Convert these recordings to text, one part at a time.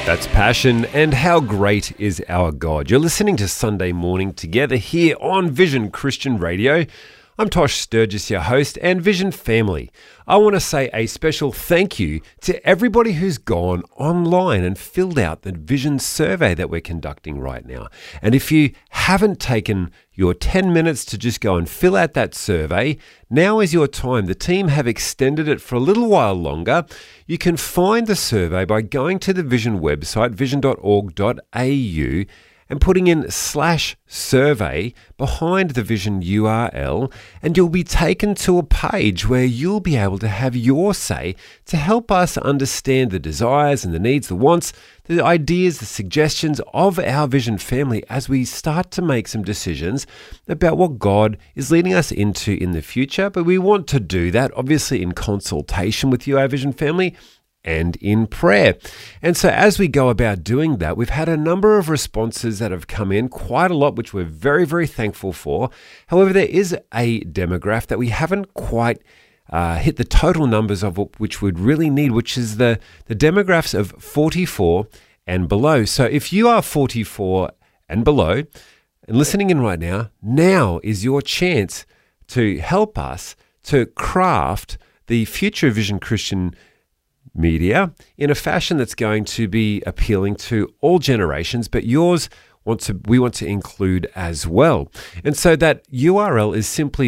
That's Passion, and how great is our God. You're listening to Sunday Morning together here on Vision Christian Radio. I'm Tosh Sturgis, your host, and Vision family. I want to say a special thank you to everybody who's gone online and filled out the Vision survey that we're conducting right now. And if you haven't taken your 10 minutes to just go and fill out that survey, now is your time. The team have extended it for a little while longer. You can find the survey by going to the Vision website, vision.org.au, and putting in /survey behind the Vision URL, and you'll be taken to a page where you'll be able to have your say to help us understand the desires and the needs, the wants, the ideas, the suggestions of our Vision family as we start to make some decisions about what God is leading us into in the future. But we want to do that, obviously, in consultation with you, our Vision family, and in prayer. And so as we go about doing that, we've had a number of responses that have come in, quite a lot, which we're very, very thankful for. However, there is a demographic that we haven't quite hit the total numbers of which we'd really need, which is the demographics of 44 and below. So if you are 44 and below and listening in right now, now is your chance to help us to craft the future of Vision Christian media in a fashion that's going to be appealing to all generations, but we want to include as well. And so that URL is simply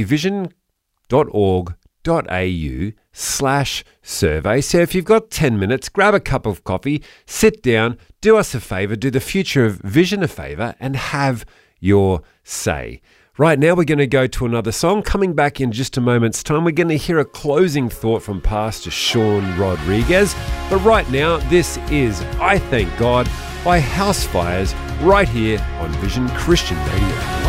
vision.org.au/survey. So if you've got 10 minutes, grab a cup of coffee, sit down, do us a favor, do the future of Vision a favor, and have your say. Right now, we're going to go to another song. Coming back in just a moment's time, we're going to hear a closing thought from Pastor Sean Rodriguez. But right now, this is I Thank God by House Fires right here on Vision Christian Radio.